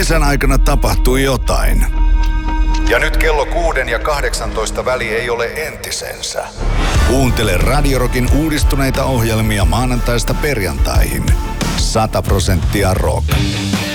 Kesän aikana tapahtui jotain. Ja nyt kello 6 ja 18 väli ei ole entisensä. Kuuntele Radio Rockin uudistuneita ohjelmia maanantaista perjantaihin. 100% rock.